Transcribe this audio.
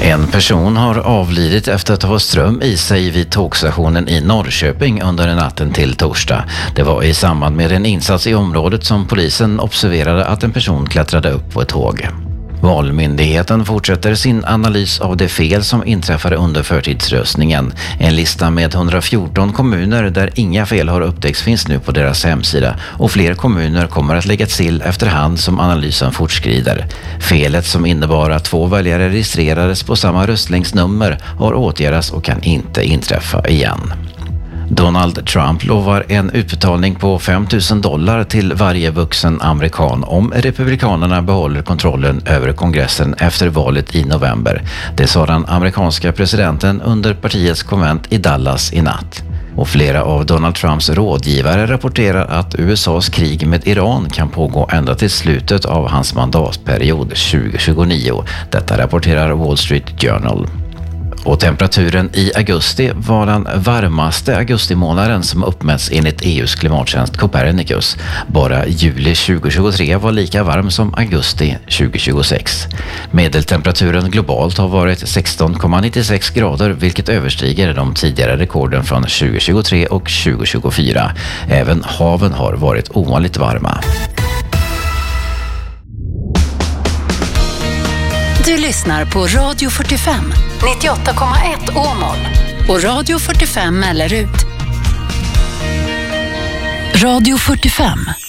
En person har avlidit efter att ha ström i sig vid tågstationen i Norrköping under natten till torsdag. Det var i samband med en insats i området som polisen observerade att en person klättrade upp på ett tåg. Valmyndigheten fortsätter sin analys av det fel som inträffade under förtidsröstningen. En lista med 114 kommuner där inga fel har upptäckts finns nu på deras hemsida och fler kommuner kommer att läggas till efterhand som analysen fortskrider. Felet som innebar att 2 väljare registrerades på samma röstlängdsnummer har åtgärdats och kan inte inträffa igen. Donald Trump lovar en utbetalning på $5,000 till varje vuxen amerikan om republikanerna behåller kontrollen över kongressen efter valet i november. Det sa den amerikanska presidenten under partiets konvent i Dallas i natt. Och flera av Donald Trumps rådgivare rapporterar att USAs krig med Iran kan pågå ända till slutet av hans mandatperiod 2029. Detta rapporterar Wall Street Journal. Och temperaturen i augusti var den varmaste augustimånaden som uppmätts enligt EUs klimattjänst Copernicus. Bara juli 2023 var lika varm som augusti 2026. Medeltemperaturen globalt har varit 16,96 grader vilket överstiger de tidigare rekorden från 2023 och 2024. Även haven har varit ovanligt varma. Du lyssnar på Radio 45, 98,1 Åmål och Radio 45 Mellerud. Radio 45.